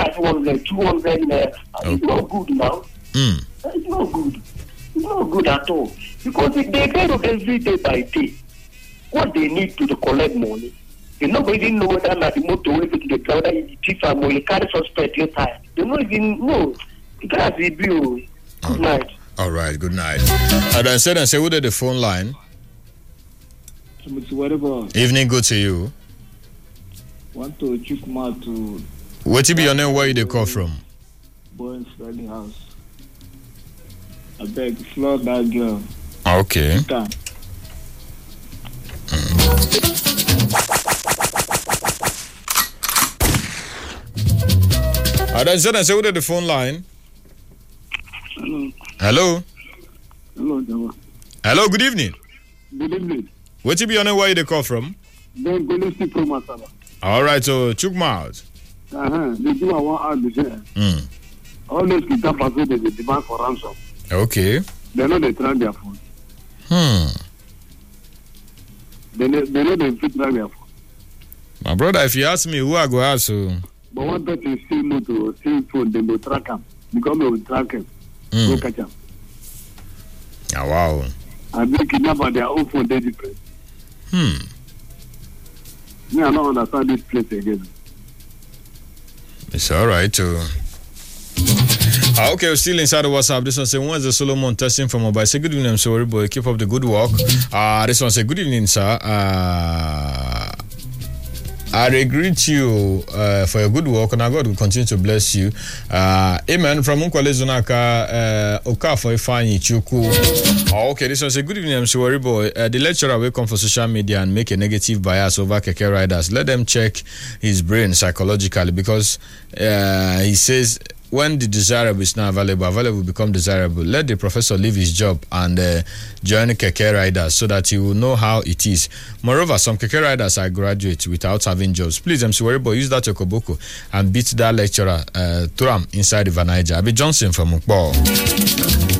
500, 200 naira. It's not good now. It's not good. It's not good at all. Because if they get up every day by day, what they need to collect money, they don't even know whether not the motor will to the driver, whether it's thief or will carry suspect inside. They don't even know. That's the bill. Good night. All right, good night. I said and say, who did the phone line? Evening, good to you. Want to check my to. What be your name? Where you they call from? Boy's Friday house. I beg, flog that girl. Okay. I said and say, who did the phone line? Hello. Hello. Hello, Hello, good evening. Good evening. What be your name? Where you they call from? Then go see from Masala. All right, so check my out. They do I want to share. Always keep that person they demand for ransom. Okay. They know they try their phone. They know they fit try their phone. My brother, if you ask me who I go ask, so. But one person see motor, see phone, they will track him. Because they will track him. Go catch him. Ah, wow. And they kidnap on their own phone, they different. Me, I don't understand this place again. It's all right, too. Okay, we're still inside the WhatsApp. This one say, when's the Solomon testing from mobile? Say, good evening, I'm sorry, boy. Keep up the good work. This one say, good evening, sir. I greet you for your good work, and God will continue to bless you. Amen. From Unkwale Zonaka, Okafor Ifeanyi Chukwu. Okay, this one say, good evening, I'm sorry, boy. The lecturer will come for social media and make a negative bias over Keke riders. Let them check his brain psychologically, because he says, when the desirable is not available become desirable. Let the professor leave his job and join Keke riders so that he will know how it is. Moreover, some Keke riders are graduates without having jobs. Please, I'm sorry, but use that Okoboko and beat that lecturer, Turam, inside the Niger. Abi Johnson from Mukpo.